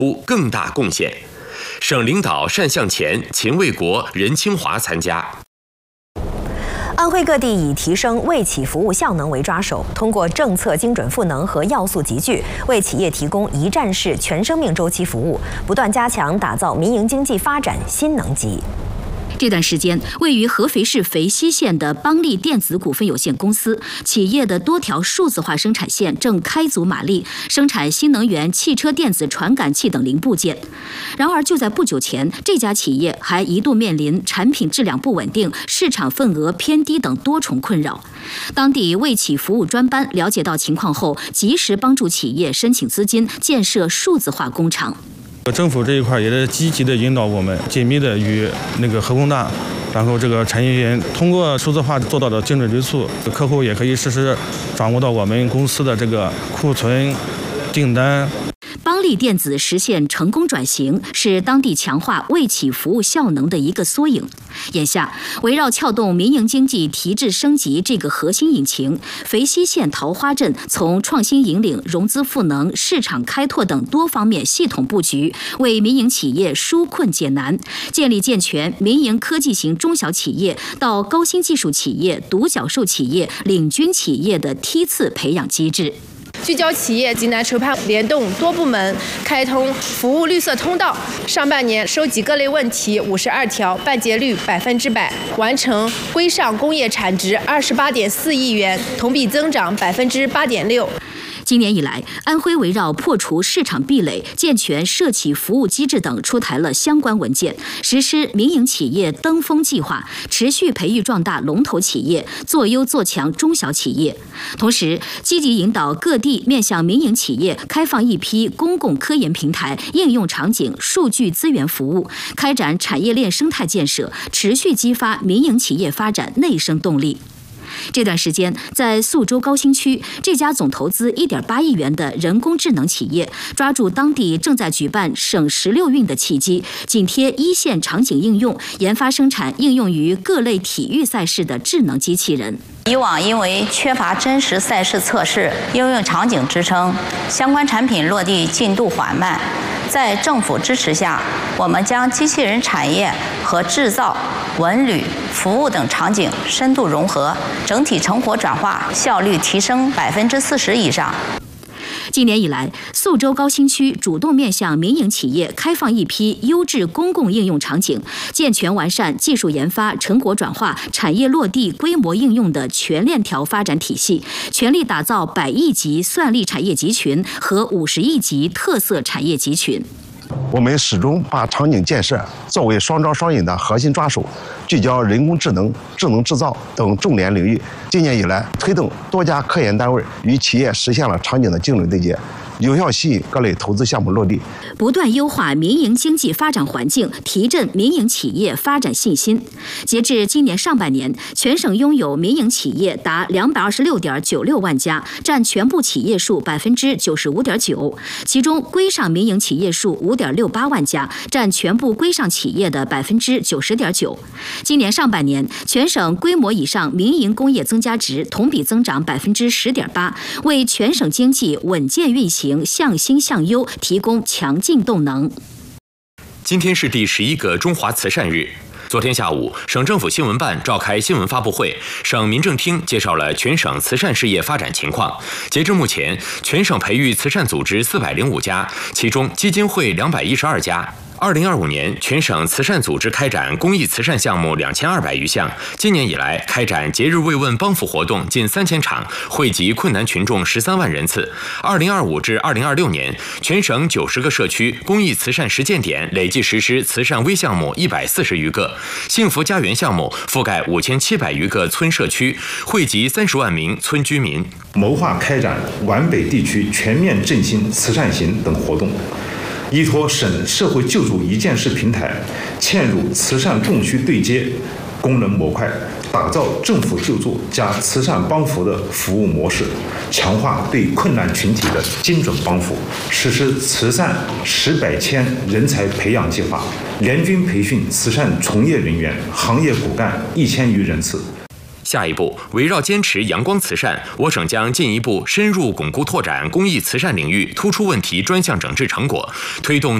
更大贡献。省领导单向前、秦卫国、任清华参加。 安徽各地以提升为企服务效能为抓手，通过政策精准赋能和要素集聚，为企业提供一站式全生命周期服务，不断加强打造民营经济发展新能级。 这段时间，位于合肥市肥西县的邦利电子股份有限公司企业的多条数字化生产线正开足马力，生产新能源汽车电子传感器等零部件。然而，就在不久前，这家企业还一度面临产品质量不稳定、市场份额偏低等多重困扰。当地为企服务专班了解到情况后，及时帮助企业申请资金，建设数字化工厂。 政府这一块也是积极的引导我们，紧密的与合工大，然后这个产业园通过数字化做到了精准追溯，客户也可以实时掌握到我们公司的这个库存、订单。 邦利电子实现成功转型，是当地强化为企服务效能的一个缩影。眼下，围绕撬动民营经济提质升级这个核心引擎，肥西县桃花镇从创新引领、融资赋能、市场开拓等多方面系统布局，为民营企业纾困解难，建立健全民营科技型中小企业到高新技术企业、独角兽企业、领军企业的梯次培养机制。 聚焦企业急难筹判，联动多部门，开通服务绿色通道。上半年收集各类问题52条，办结率100%，完成规上工业产值28.4亿元，同比增长8.6%。 今年以来，安徽围绕破除市场壁垒、健全社企服务机制等出台了相关文件，实施民营企业登峰计划，持续培育壮大龙头企业，做优做强中小企业。同时，积极引导各地面向民营企业开放一批公共科研平台、应用场景、数据资源服务，开展产业链生态建设，持续激发民营企业发展内生动力。这段时间，在宿州高新区，这家总投资1.8亿元的人工智能企业，抓住当地正在举办省16运的契机，紧贴一线场景应用，研发生产应用于各类体育赛事的智能机器人。 以往因为缺乏真实赛事测试、应用场景支撑，相关产品落地进度缓慢。在政府支持下，我们将机器人产业和制造、文旅、服务等场景深度融合，整体成果转化效率提升40%以上。 今年以来，宿州高新区主动面向民营企业开放一批优质公共应用场景，健全完善技术研发、成果转化、产业落地、规模应用的全链条发展体系，全力打造100亿级算力产业集群和50亿级特色产业集群。 我们始终把场景建设作为双招双引的核心抓手，聚焦人工智能、智能制造等重点领域。今年以来，推动多家科研单位与企业实现了场景的精准对接，有效吸引各类投资项目落地， 不断优化民营经济发展环境，提振民营企业发展信心。截至今年上半年，全省拥有民营企业达226.96万家，占全部企业数95.9%，其中规上民营企业数5.68万家，占全部规上企业的90.9%。今年上半年，全省规模以上民营工业增加值同比增长10.8%，为全省经济稳健运行、向新向优提供强劲动能。 今天是第11个中华慈善日。昨天下午，省政府新闻办召开新闻发布会，省民政厅介绍了全省慈善事业发展情况。截至目前，全省培育慈善组织405家，其中基金会212家。2025年，全省慈善组织开展公益慈善项目2200余项。今年以来，开展节日慰问帮扶活动近3000场，惠及困难群众13万人次。2025至2026年，全省90个社区公益慈善实践点累计实施慈善微项目140余个，幸福家园项目覆盖5700余个村社区，惠及30万名村居民。 谋划开展皖北地区全面振兴慈善行等活动。依托省社会救助一站式平台，嵌入慈善供需对接功能模块，打造政府救助加慈善帮扶的服务模式，强化对困难群体的精准帮扶，实施慈善10百千人才培养计划，联军培训慈善从业人员、行业骨干1000余人次。 下一步，围绕坚持阳光慈善，我省将进一步深入巩固拓展公益慈善领域突出问题专项整治成果，推动